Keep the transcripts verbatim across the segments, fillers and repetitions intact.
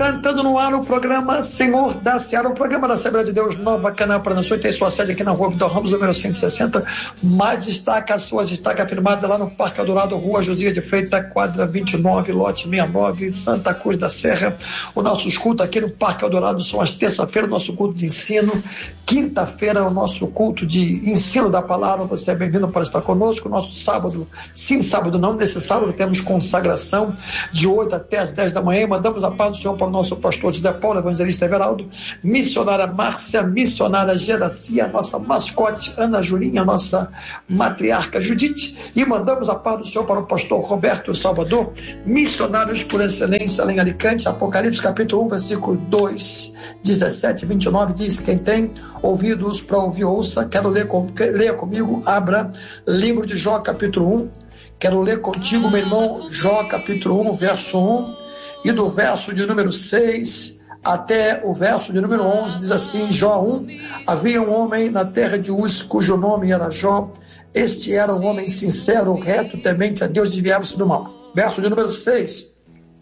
está entrando no ar o programa Senhor da Seara, o programa da Assembleia de Deus Nova Canaã para Nações, tem sua sede aqui na rua Vitor Ramos, número cento e sessenta, mas destaca as suas destaca firmada lá no Parque Adorado, rua Josias de Freitas, quadra vinte e nove, lote sessenta e nove, Santa Cruz da Serra. O nosso culto aqui no Parque Adorado são as terça-feiras, o nosso culto de ensino, quinta-feira é o nosso culto de ensino da palavra. Você é bem-vindo para estar conosco. Nosso sábado, sim, sábado não, nesse sábado temos consagração de oito até as dez da manhã. Mandamos a paz do Senhor para o nosso pastor José Paulo, evangelista Everaldo, missionária Márcia, missionária Geracia, nossa mascote Ana Julinha, nossa matriarca Judite, e mandamos a paz do Senhor para o pastor Roberto Salvador, missionários por excelência lá em Alicante. Apocalipse capítulo um, versículo dois, dezessete, vinte e nove, diz: quem tem ouvidos para ouvir, ouça. Quero ler, com, leia comigo, abra livro de Jó capítulo um, quero ler contigo, meu irmão, Jó capítulo um, verso um, e do verso de número seis até o verso de número onze, diz assim: Jó um, havia um homem na terra de Uz, cujo nome era Jó. Este era um homem sincero, reto, temente a Deus, desviava-se do mal. Verso de número seis: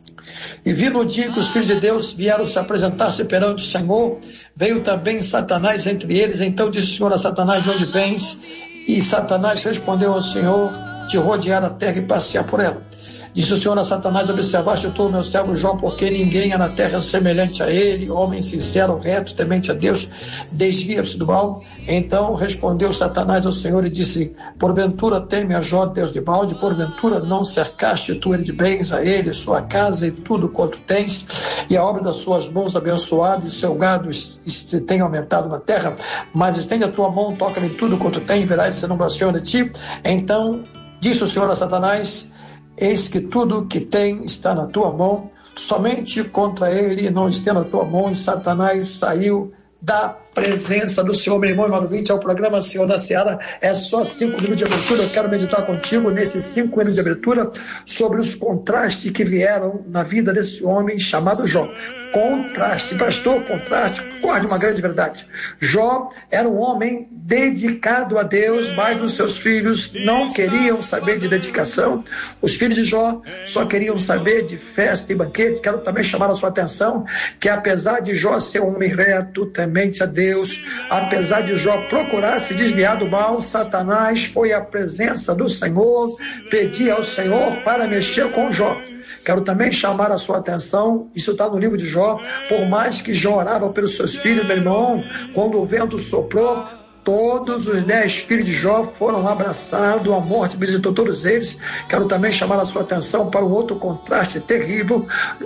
e vindo o dia que os filhos de Deus vieram se apresentar-se perante o Senhor, veio também Satanás entre eles. Então disse o Senhor a Satanás: de onde vens? E Satanás respondeu ao Senhor: de rodear a terra e passear por ela. Disse o Senhor a Satanás: observaste tu, meu servo Jó, porque ninguém há na terra semelhante a ele, homem sincero, reto, temente a Deus, desvia-se do mal. Então respondeu Satanás ao Senhor e disse: porventura teme a Jó, Deus de balde? Porventura não cercaste tu ele de bens, a ele, sua casa e tudo quanto tens, e a obra das suas mãos abençoado, e seu gado se tem aumentado na terra? Mas estende a tua mão, toca-lhe tudo quanto tem, e verás se não blasfema de ti. Então disse o Senhor a Satanás: eis que tudo que tem está na tua mão, somente contra ele não estenda a tua mão. E Satanás saiu da presença do Senhor. Meu irmão, irmão ouvinte, é o programa Senhor da Seara. É só cinco minutos de abertura. Eu quero meditar contigo nesses cinco minutos de abertura sobre os contrastes que vieram na vida desse homem chamado Jó. Contraste, pastor, contraste, guarde uma grande verdade. Jó era um homem dedicado a Deus, mas os seus filhos não queriam saber de dedicação. Os filhos de Jó só queriam saber de festa e banquete. Quero também chamar a sua atenção que, apesar de Jó ser um homem reto, temente a Deus, apesar de Jó procurar se desviar do mal, Satanás foi à presença do Senhor, pedir ao Senhor para mexer com Jó. Quero também chamar a sua atenção, isso está no livro de Jó. Por mais que Jó orava pelos seus filhos, meu irmão, quando o vento soprou, todos os dez filhos de Jó foram abraçados, a morte visitou todos eles. Quero também chamar a sua atenção para um outro contraste terrível.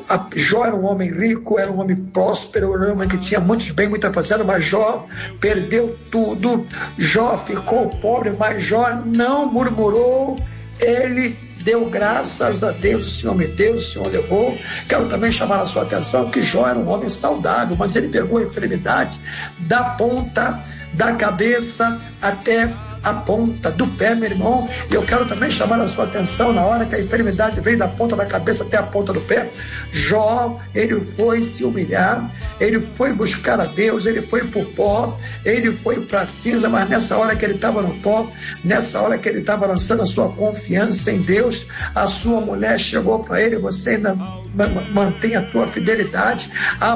Jó era um homem rico, era um homem próspero, era um homem que tinha muitos bens, muita fazenda, mas Jó perdeu tudo. Jó ficou pobre, mas Jó não murmurou, ele deu graças a Deus. O Senhor me deu, o Senhor levou. Quero também chamar a sua atenção que Jó era um homem saudável, mas ele pegou a enfermidade da ponta da cabeça até a ponta do pé, meu irmão. E eu quero também chamar a sua atenção na hora que a enfermidade veio da ponta da cabeça até a ponta do pé. Jó, ele foi se humilhar, ele foi buscar a Deus, ele foi por pó, ele foi para cinza, mas nessa hora que ele estava no pó, nessa hora que ele estava lançando a sua confiança em Deus, a sua mulher chegou para ele: você ainda mantém a tua fidelidade,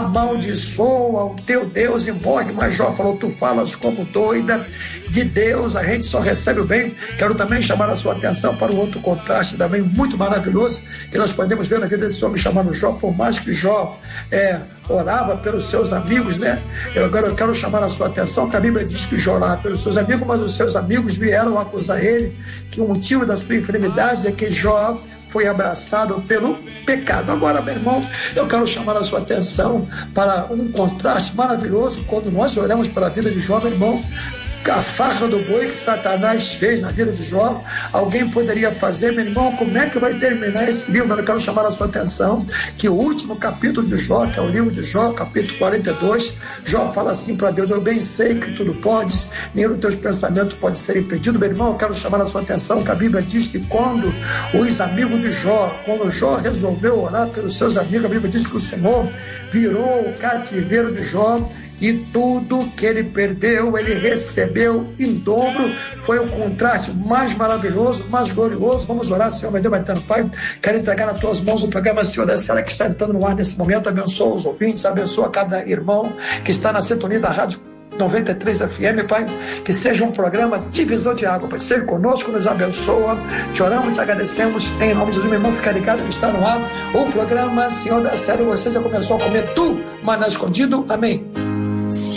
amaldiçoa o teu Deus e morre. Mas Jó falou: tu falas como doida, de Deus a gente só recebe o bem. Quero também chamar a sua atenção para um outro contraste também muito maravilhoso que nós podemos ver na vida desse homem chamado Jó. Por mais que Jó é, orava pelos seus amigos, né? Eu agora eu quero chamar a sua atenção que a Bíblia diz que Jó orava pelos seus amigos, mas os seus amigos vieram acusar ele que o motivo da sua enfermidade é que Jó foi abraçado pelo pecado. Agora, meu irmão, eu quero chamar a sua atenção para um contraste maravilhoso quando nós olhamos para a vida de Jó, meu irmão. A farra do boi que Satanás fez na vida de Jó, alguém poderia fazer, meu irmão? Como é que vai terminar esse livro? Eu quero chamar a sua atenção que o último capítulo de Jó, que é o livro de Jó, capítulo quarenta e dois, Jó fala assim para Deus: eu bem sei que tudo podes, nenhum dos teus pensamentos pode ser impedido. Meu irmão, eu quero chamar a sua atenção que a Bíblia diz que quando os amigos de Jó, quando Jó resolveu orar pelos seus amigos, a Bíblia diz que o Senhor virou o cativeiro de Jó e tudo que ele perdeu, ele recebeu em dobro. Foi o contraste mais maravilhoso, mais glorioso. Vamos orar, Senhor, meu Deus, vai tendo Pai. Quero entregar nas tuas mãos o programa, Senhor, da senhora que está entrando no ar nesse momento. Abençoa os ouvintes, abençoa cada irmão que está na sintonia da rádio noventa e três F M, Pai, que seja um programa divisor de água, Pai, seja conosco, nos abençoa, te oramos, te agradecemos, em nome de Jesus, meu irmão, fica ligado que está no ar, o programa, Senhor da série, você já começou a comer tu, maná escondido, amém.